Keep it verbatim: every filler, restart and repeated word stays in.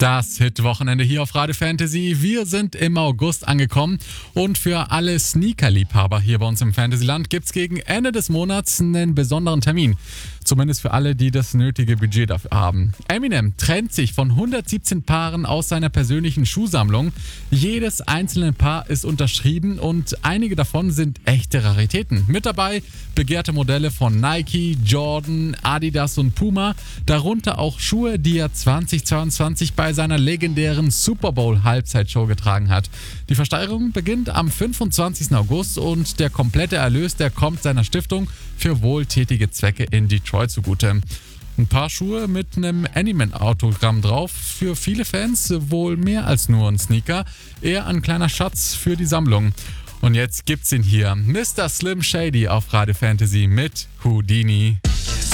Das Hit-Wochenende hier auf Radio Fantasy. Wir sind im August angekommen und für alle Sneaker-Liebhaber hier bei uns im Fantasyland gibt es gegen Ende des Monats einen besonderen Termin. Zumindest für alle, die das nötige Budget dafür haben. Eminem trennt sich von hundertsiebzehn Paaren aus seiner persönlichen Schuhsammlung. Jedes einzelne Paar ist unterschrieben und einige davon sind echte Raritäten. Mit dabei begehrte Modelle von Nike, Jordan, Adidas und Puma. Darunter auch Schuhe, die er zweitausendzweiundzwanzig bei seiner legendären Super Bowl Halbzeitshow getragen hat. Die Versteigerung beginnt am fünfundzwanzigsten August und der komplette Erlös, der kommt seiner Stiftung für wohltätige Zwecke in Detroit zugute. Ein paar Schuhe mit einem Eminem-Autogramm drauf. Für viele Fans wohl mehr als nur ein Sneaker, eher ein kleiner Schatz für die Sammlung. Und jetzt gibt's ihn hier, Mister Slim Shady auf Radio Fantasy mit Houdini.